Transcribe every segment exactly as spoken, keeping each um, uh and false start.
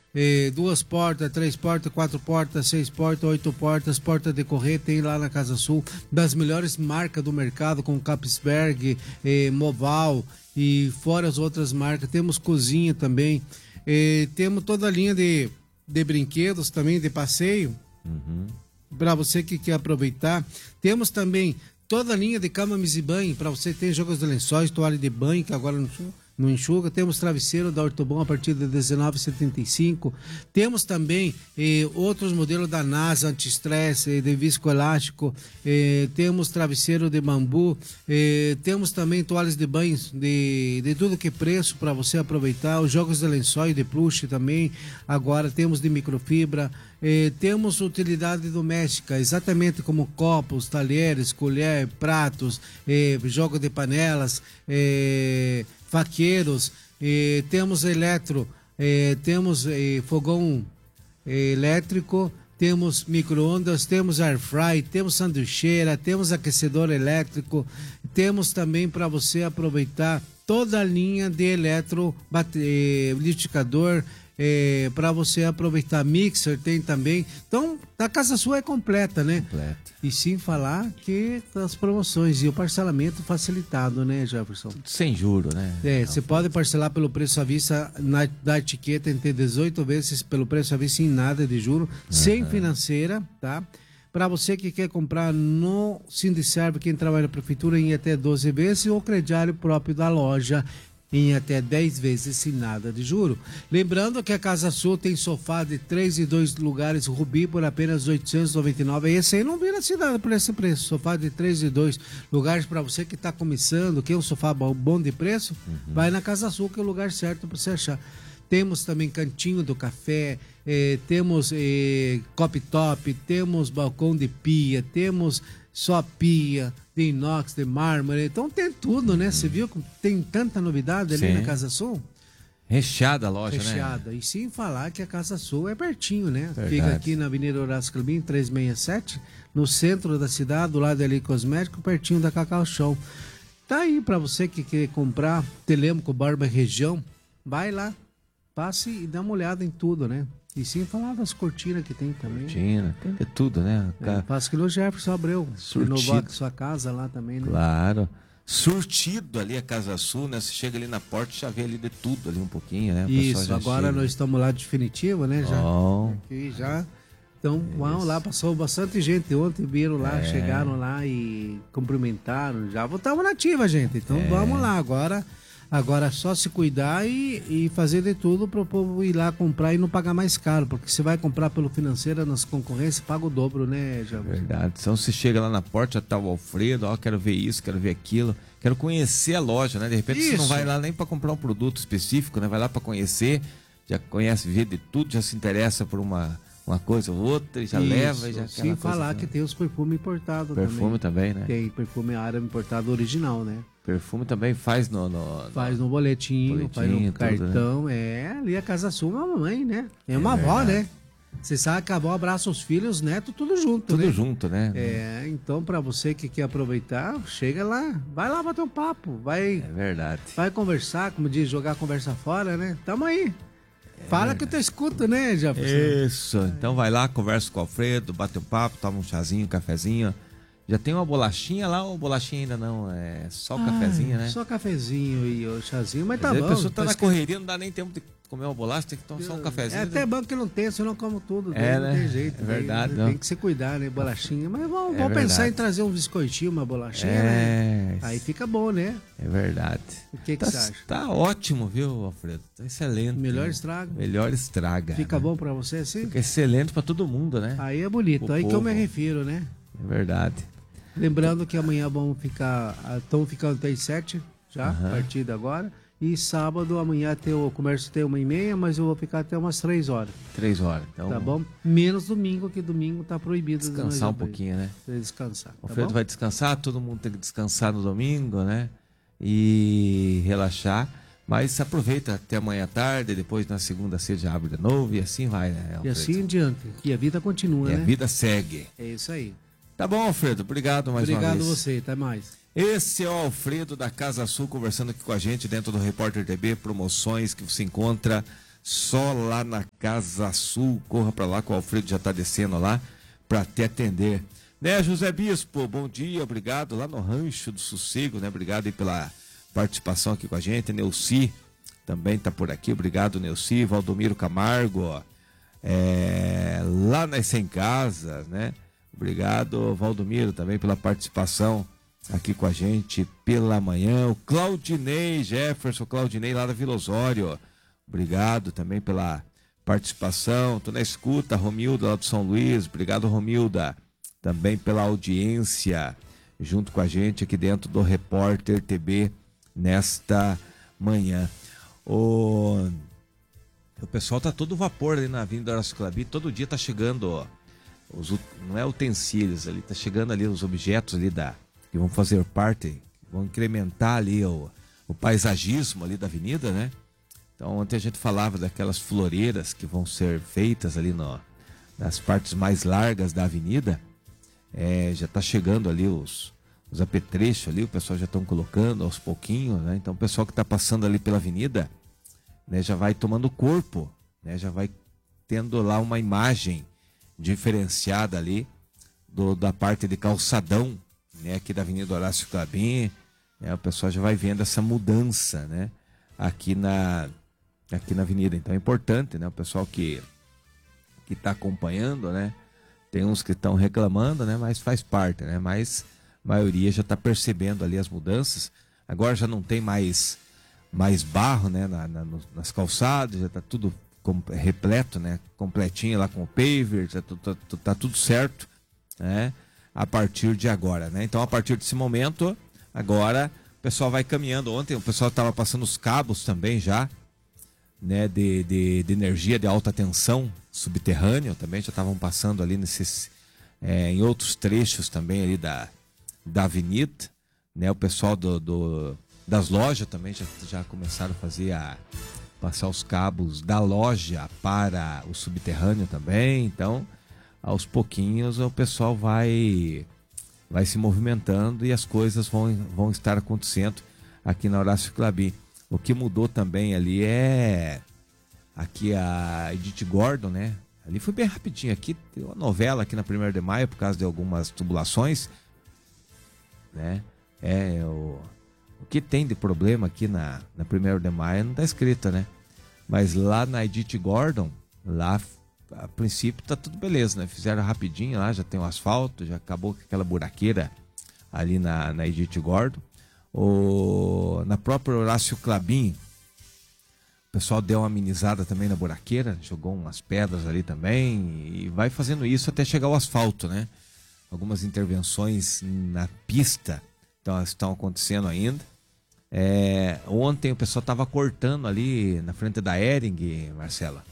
eh, duas portas, três portas, quatro portas, seis portas, oito portas, porta de correr, tem lá na Casa Sul, das melhores marcas do mercado, com Capsberg, eh, Moval e fora as outras marcas. Temos cozinha também, eh, temos toda a linha de, de brinquedos também, de passeio, Uhum. para você que quer aproveitar. Temos também toda a linha de cama, mesa e banho, para você ter jogos de lençóis, toalha de banho, que agora não, não enxuga. Temos travesseiro da Ortobon a partir de dezenove reais e setenta e cinco centavos. Temos também eh, outros modelos da NASA, anti-estresse, eh, de viscoelástico. Eh, temos travesseiro de bambu. Eh, temos também toalhas de banho de, de tudo que é preço para você aproveitar. Os jogos de lençóis de plush também. Agora temos de microfibra. Eh, temos utilidade doméstica, exatamente como copos, talheres, colher, pratos, eh, jogo de panelas, eh, faqueiros, eh, temos eletro, eh, temos eh, fogão eh, elétrico, temos micro-ondas, temos air fry, temos sanduicheira, temos aquecedor elétrico, temos também para você aproveitar toda a linha de eletro, bate, eh, liquidificador, É, para você aproveitar. Mixer tem também. Então, a Casa Sua é completa, né? Completa. E sem falar que as promoções e o parcelamento facilitado, né, Jefferson? Sem juro, né? É, você pode parcelar pelo preço à vista na, da etiqueta em ter dezoito vezes pelo preço à vista em nada de juro, uhum. sem financeira, tá? Para você que quer comprar no Sindicerve, quem trabalha na prefeitura, em até doze vezes, ou crediário próprio da loja em até dez vezes sem nada de juro. Lembrando que a Casa Sul tem sofá de três e dois lugares Rubi por apenas oitocentos e noventa e nove reais. Esse aí não vira cidade por esse preço. Sofá de três e dois lugares para você que está começando, que é um sofá bom de preço, uhum. vai na Casa Sul, que é o lugar certo para você achar. Temos também cantinho do café, eh, temos eh, cop top, temos balcão de pia, temos só pia, de inox, de mármore, então tem tudo, né? Você viu que tem tanta novidade ali Sim. na Casa Sul? Recheada a loja, Recheada. né? Recheada, e sem falar que a Casa Sul é pertinho, né? Verdade. Fica aqui na Avenida Horácio Clubin, trezentos e sessenta e sete, no centro da cidade, do lado da Ali Cosmético, pertinho da Cacau Show. Tá aí para você que quer comprar Telêmaco Barba Região, vai lá, passe e dá uma olhada em tudo, né? E sem falar das cortinas que tem também. Cortina, tem de tudo, né? É, passa que no Jefferson Abreu. Renovou a sua casa lá também, né? Claro. Surtido ali a Casa Sul, né? Você chega ali na porta e já vê ali de tudo ali um pouquinho, né? Isso, agora chega. Nós estamos lá definitivo, né? Já. Oh. Aqui já. Então, vamos lá, passou bastante gente ontem, viram lá, é. chegaram lá e cumprimentaram. Já voltamos na ativa, gente. Então, é. vamos lá agora. Agora é só se cuidar e, e fazer de tudo para o povo ir lá comprar e não pagar mais caro, porque você vai comprar pelo financeiro nas concorrências, paga o dobro, né, Jabu? Verdade. Então você chega lá na porta, já tá o Alfredo, ó, quero ver isso, quero ver aquilo, quero conhecer a loja, né? De repente isso. Você não vai lá nem para comprar um produto específico, né? Vai lá para conhecer, já conhece, vê de tudo, já se interessa por uma, uma coisa ou outra, já isso. leva e já quer. Sem falar que tem os perfumes importados também. Perfume também, né? Tem perfume árabe importado original, né? Perfume também faz no... no faz no boletim, boletim faz no cartão. Tudo, né? É, ali a Casa Sul é uma mamãe, né? É uma é avó, né? Você sabe que a avó abraça os filhos, os netos, tudo junto, tudo né? Tudo junto, né? É, então para você que quer aproveitar, chega lá, vai lá bater um papo, vai... É verdade. Vai conversar, como diz, jogar a conversa fora, né? Tamo aí. É Fala verdade. Que eu te escuto, né, Jefferson? Isso, então vai lá, conversa com o Alfredo, bate um papo, toma um chazinho, um cafezinho. Já tem uma bolachinha lá ou bolachinha ainda não? É só o cafezinho, né? Só cafezinho e o chazinho, mas tá Às bom. A pessoa tá na que... correria, não dá nem tempo de comer uma bolacha, tem que tomar só um cafezinho. É até bom que não tem, senão eu como tudo. É, não né? tem jeito. É verdade. Tem, tem que se cuidar, né? Bolachinha. Mas vamos, é vamos pensar em trazer um biscoitinho, uma bolachinha, é... né? Aí fica bom, né? É verdade. O que, que tá, você acha? Tá ótimo, viu, Alfredo? Tá excelente. Melhor né? estraga. Melhor estraga. Fica né? bom pra você assim? Fica excelente pra todo mundo, né? Aí é bonito, o aí povo. que eu me refiro, né? É verdade. Lembrando que amanhã vamos ficar, estão ficando até as sete, já, uhum. a partir de agora. E sábado, amanhã tem o comércio tem uma e meia, mas eu vou ficar até umas três horas. Três horas, então. Tá bom? Menos domingo, que domingo tá proibido. Descansar um pouquinho, né? Descansar. O tá Alfredo bom? vai descansar, todo mundo tem que descansar no domingo, né? E relaxar. Mas aproveita até amanhã à tarde, depois na segunda você já abre de novo e assim vai, né, Alfredo? E assim em diante. E a vida continua, e né? a vida segue. É isso aí. Tá bom, Alfredo. Obrigado mais Obrigado uma vez. Obrigado você. Até mais. Esse é o Alfredo da Casa Sul conversando aqui com a gente dentro do Repórter T B, promoções que você encontra só lá na Casa Sul. Corra para lá que o Alfredo já está descendo lá para te atender. Né, José Bispo, bom dia, obrigado. Lá no Rancho do Sossego, né? Obrigado aí pela participação aqui com a gente. Neuci também está por aqui, obrigado, Neuci. Valdomiro Camargo, ó. É, lá nas Sem Casas, né? Obrigado, Valdomiro, também pela participação aqui com a gente pela manhã. O Claudinei Jefferson, Claudinei lá da Vila Osório, obrigado também pela participação. Tô na escuta, Romilda lá do São Luís, obrigado, Romilda, também pela audiência junto com a gente aqui dentro do Repórter T B nesta manhã. O, o pessoal tá todo vapor ali na Avenida Horácio Clabi, todo dia tá chegando, ó, os, não é utensílios ali, tá chegando ali os objetos ali da, que vão fazer parte, vão incrementar ali o, o paisagismo ali da avenida, né? Então ontem a gente falava daquelas floreiras que vão ser feitas ali no, nas partes mais largas da avenida, é, já tá chegando ali os, os apetrechos ali, o pessoal já estão colocando aos pouquinhos, né? Então o pessoal que está passando ali pela avenida, né, já vai tomando corpo, né, já vai tendo lá uma imagem diferenciada ali do, da parte de calçadão, né, aqui da Avenida Horácio Clabin, né, o pessoal já vai vendo essa mudança, né, aqui na, aqui na avenida. Então é importante, né, o pessoal que que está acompanhando, né, tem uns que estão reclamando, né, mas faz parte, né, mas a maioria já está percebendo ali as mudanças. Agora já não tem mais mais barro, né, na, na, nas calçadas, já está tudo com, repleto, né, completinho lá com o paver, já tá, tá, tá tudo certo, né, a partir de agora, né. Então a partir desse momento, agora o pessoal vai caminhando. Ontem o pessoal estava passando os cabos também já, né, de, de, de energia de alta tensão subterrâneo, também já estavam passando ali nesses, é, em outros trechos também ali da, da avenida, né, o pessoal do, do das lojas também já, já começaram a fazer a passar os cabos da loja para o subterrâneo também. Então aos pouquinhos o pessoal vai vai se movimentando e as coisas vão, vão estar acontecendo aqui na Horácio Clabin. O que mudou também ali é aqui a Edith Gordon, né? Ali foi bem rapidinho. Aqui tem uma novela aqui na primeira de maio por causa de algumas tubulações, né? É o, o que tem de problema aqui na, na primeira de maio não tá escrito, né? Mas lá na Edith Gordon, lá a princípio tá tudo beleza, né? Fizeram rapidinho lá, já tem o asfalto, já acabou com aquela buraqueira ali na, na Edith Gordon. O, na própria Horácio Clabin, o pessoal deu uma amenizada também na buraqueira, jogou umas pedras ali também e vai fazendo isso até chegar ao asfalto, né? Algumas intervenções na pista então, estão acontecendo ainda. É, ontem o pessoal estava cortando ali na frente da Ering, Marcela.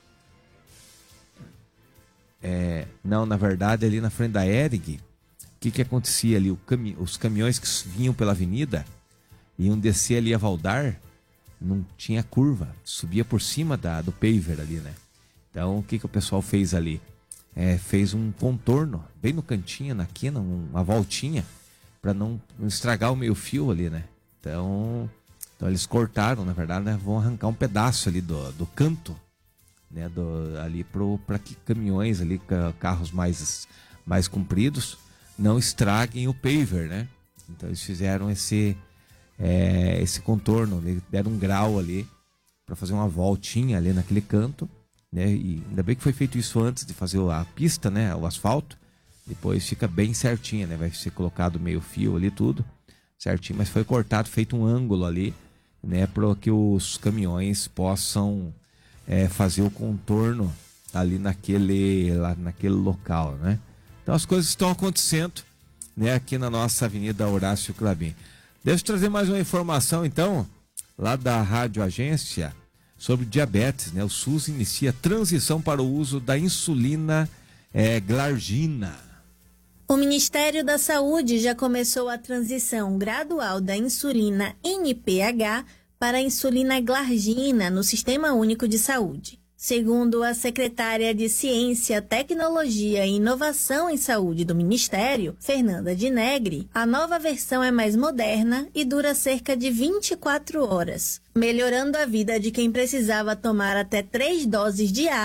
É, não, na verdade, ali na frente da Ering, o que, que acontecia ali? O cami- os caminhões que vinham pela avenida iam descer ali a Valdar, não tinha curva, subia por cima da, do paver ali, né? Então, o que, que o pessoal fez ali? É, fez um contorno, bem no cantinho, na quina, uma voltinha, para não, não estragar o meio fio ali, né? Então, então eles cortaram, na verdade, né? Vão arrancar um pedaço ali do, do canto, né? Do, ali para que caminhões ali, carros mais, mais compridos, não estraguem o paver, né? Então eles fizeram esse, é, esse contorno, né? Deram um grau ali para fazer uma voltinha ali naquele canto, né? E ainda bem que foi feito isso antes de fazer a pista, né? O asfalto. Depois fica bem certinho, né? Vai ser colocado meio fio ali tudo certinho, mas foi cortado, feito um ângulo ali, né? Para que os caminhões possam é, fazer o contorno ali naquele, lá naquele local, né? Então as coisas estão acontecendo, né? Aqui na nossa Avenida Horácio Clabin. Deixa eu trazer mais uma informação, então, lá da Rádio Agência, sobre diabetes, né? O SUS inicia transição para o uso da insulina é, glargina. O Ministério da Saúde já começou a transição gradual da insulina N P H para a insulina glargina no Sistema Único de Saúde. Segundo a secretária de Ciência, Tecnologia e Inovação em Saúde do Ministério, Fernanda Dinegri, a nova versão é mais moderna e dura cerca de vinte e quatro horas, melhorando a vida de quem precisava tomar até três doses de